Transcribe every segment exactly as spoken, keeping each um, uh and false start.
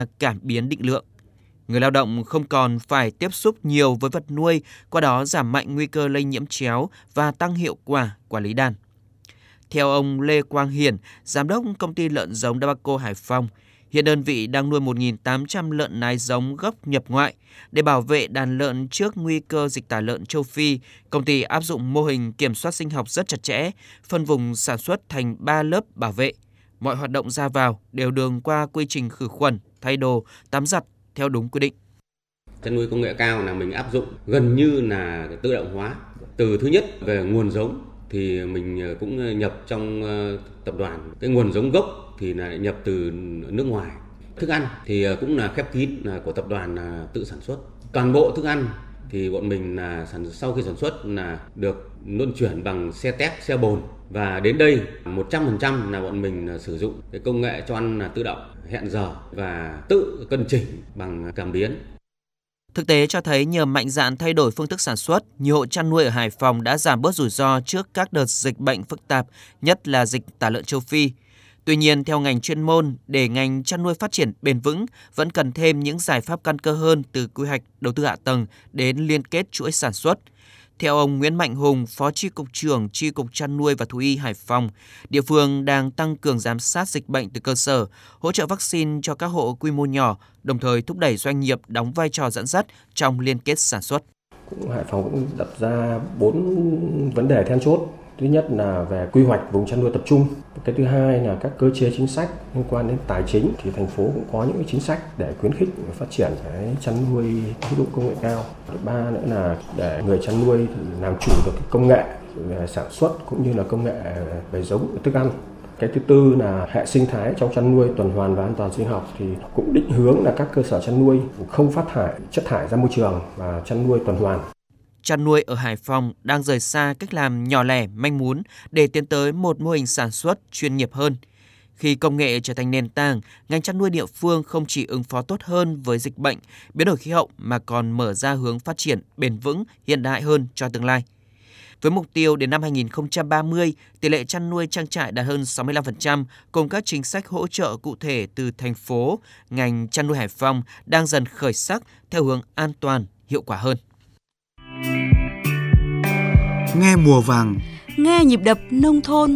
cảm biến định lượng. Người lao động không còn phải tiếp xúc nhiều với vật nuôi, qua đó giảm mạnh nguy cơ lây nhiễm chéo và tăng hiệu quả quản lý đàn. Theo ông Lê Quang Hiển, giám đốc công ty lợn giống Dabaco Hải Phòng, hiện đơn vị đang nuôi một nghìn tám trăm lợn nái giống gốc nhập ngoại. Để bảo vệ đàn lợn trước nguy cơ dịch tả lợn châu Phi, công ty áp dụng mô hình kiểm soát sinh học rất chặt chẽ, phân vùng sản xuất thành ba lớp bảo vệ. Mọi hoạt động ra vào đều đường qua quy trình khử khuẩn, thay đồ, tắm giặt theo đúng quy định. Chăn nuôi công nghệ cao là mình áp dụng gần như là tự động hóa. Từ thứ nhất về nguồn giống thì mình cũng nhập trong tập đoàn. Cái nguồn giống gốc thì là nhập từ nước ngoài. Thức ăn thì cũng là khép kín là của tập đoàn là tự sản xuất. Toàn bộ thức ăn thì bọn mình là sau khi sản xuất là được luân chuyển bằng xe tét, xe bồn. Và đến đây một trăm phần trăm là bọn mình sử dụng cái công nghệ cho ăn là tự động, hẹn giờ và tự cân chỉnh bằng cảm biến. Thực tế cho thấy nhờ mạnh dạn thay đổi phương thức sản xuất, nhiều hộ chăn nuôi ở Hải Phòng đã giảm bớt rủi ro trước các đợt dịch bệnh phức tạp, nhất là dịch tả lợn châu Phi. Tuy nhiên, theo ngành chuyên môn, để ngành chăn nuôi phát triển bền vững, vẫn cần thêm những giải pháp căn cơ hơn từ quy hoạch đầu tư hạ tầng đến liên kết chuỗi sản xuất. Theo ông Nguyễn Mạnh Hùng, Phó Chi cục trưởng Chi cục Chăn nuôi và Thú y Hải Phòng, địa phương đang tăng cường giám sát dịch bệnh từ cơ sở, hỗ trợ vaccine cho các hộ quy mô nhỏ, đồng thời thúc đẩy doanh nghiệp đóng vai trò dẫn dắt trong liên kết sản xuất. Hải Phòng cũng đặt ra bốn vấn đề then chốt. Thứ nhất là về quy hoạch vùng chăn nuôi tập trung. Cái thứ hai là các cơ chế chính sách liên quan đến tài chính, thì thành phố cũng có những chính sách để khuyến khích và phát triển cái chăn nuôi ứng dụng công nghệ cao. Thứ ba nữa là để người chăn nuôi thì làm chủ được cái công nghệ về sản xuất cũng như là công nghệ về giống thức ăn. Cái thứ tư là hệ sinh thái trong chăn nuôi tuần hoàn và an toàn sinh học, thì cũng định hướng là các cơ sở chăn nuôi không phát thải chất thải ra môi trường và chăn nuôi tuần hoàn. Chăn nuôi ở Hải Phòng đang rời xa cách làm nhỏ lẻ, manh mún để tiến tới một mô hình sản xuất chuyên nghiệp hơn. Khi công nghệ trở thành nền tảng, ngành chăn nuôi địa phương không chỉ ứng phó tốt hơn với dịch bệnh, biến đổi khí hậu mà còn mở ra hướng phát triển bền vững, hiện đại hơn cho tương lai. Với mục tiêu đến năm hai nghìn không trăm ba mươi, tỷ lệ chăn nuôi trang trại đạt hơn sáu mươi lăm phần trăm, cùng các chính sách hỗ trợ cụ thể từ thành phố, ngành chăn nuôi Hải Phòng đang dần khởi sắc theo hướng an toàn, hiệu quả hơn. Nghe mùa vàng, nghe nhịp đập nông thôn.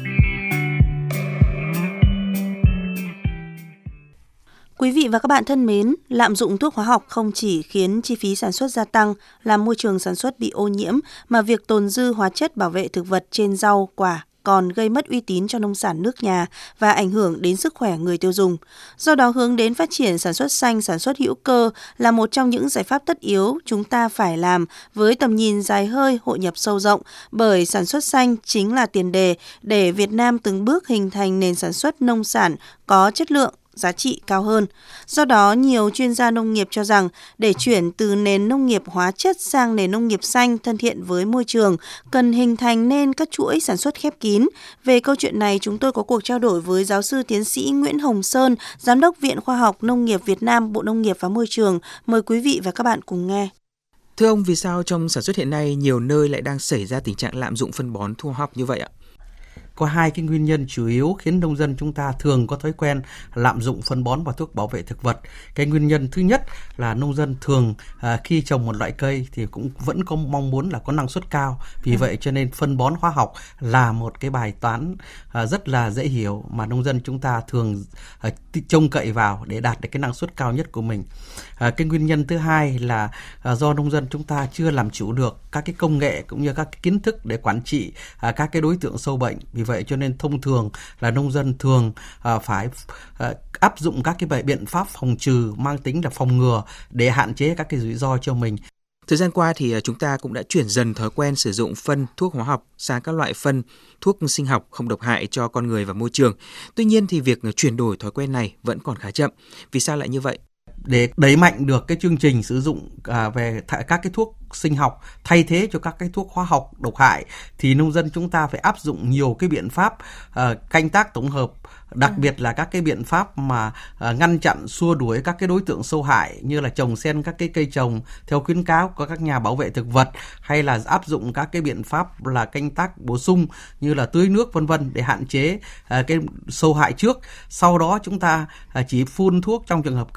Quý vị và các bạn thân mến, lạm dụng thuốc hóa học không chỉ khiến chi phí sản xuất gia tăng, làm môi trường sản xuất bị ô nhiễm, mà việc tồn dư hóa chất bảo vệ thực vật trên rau, quả còn gây mất uy tín cho nông sản nước nhà và ảnh hưởng đến sức khỏe người tiêu dùng. Do đó, hướng đến phát triển sản xuất xanh, sản xuất hữu cơ là một trong những giải pháp tất yếu chúng ta phải làm với tầm nhìn dài hơi, hội nhập sâu rộng, bởi sản xuất xanh chính là tiền đề để Việt Nam từng bước hình thành nền sản xuất nông sản có chất lượng, giá trị cao hơn. Do đó, nhiều chuyên gia nông nghiệp cho rằng để chuyển từ nền nông nghiệp hóa chất sang nền nông nghiệp xanh thân thiện với môi trường, cần hình thành nên các chuỗi sản xuất khép kín. Về câu chuyện này, chúng tôi có cuộc trao đổi với giáo sư tiến sĩ Nguyễn Hồng Sơn, Giám đốc Viện Khoa học Nông nghiệp Việt Nam, Bộ Nông nghiệp và Môi trường. Mời quý vị và các bạn cùng nghe. Thưa ông, vì sao trong sản xuất hiện nay nhiều nơi lại đang xảy ra tình trạng lạm dụng phân bón thuốc hóa học như vậy ạ? Có hai cái nguyên nhân chủ yếu khiến nông dân chúng ta thường có thói quen lạm dụng phân bón và thuốc bảo vệ thực vật. Cái nguyên nhân thứ nhất là nông dân thường à, khi trồng một loại cây thì cũng vẫn có mong muốn là có năng suất cao. Vì vậy cho nên phân bón hóa học là một cái bài toán à, rất là dễ hiểu mà nông dân chúng ta thường à, trông cậy vào để đạt được cái năng suất cao nhất của mình. À, cái nguyên nhân thứ hai là à, do nông dân chúng ta chưa làm chủ được các cái công nghệ cũng như các cái kiến thức để quản trị à, các cái đối tượng sâu bệnh. Vì vậy cho nên thông thường là nông dân thường à, phải à, áp dụng các cái biện pháp phòng trừ mang tính là phòng ngừa để hạn chế các cái rủi ro cho mình. Thời gian qua thì chúng ta cũng đã chuyển dần thói quen sử dụng phân, thuốc hóa học sang các loại phân, thuốc sinh học không độc hại cho con người và môi trường. Tuy nhiên thì việc chuyển đổi thói quen này vẫn còn khá chậm. Vì sao lại như vậy? để đẩy mạnh được cái chương trình sử dụng à, về th- các cái thuốc sinh học thay thế cho các cái thuốc hóa học độc hại, thì nông dân chúng ta phải áp dụng nhiều cái biện pháp à, canh tác tổng hợp, đặc ừ. biệt là các cái biện pháp mà à, ngăn chặn xua đuổi các cái đối tượng sâu hại, như là trồng xen các cái cây trồng theo khuyến cáo của các nhà bảo vệ thực vật, hay là áp dụng các cái biện pháp là canh tác bổ sung như là tưới nước vân vân để hạn chế à, cái sâu hại trước. Sau đó chúng ta à, chỉ phun thuốc trong trường hợp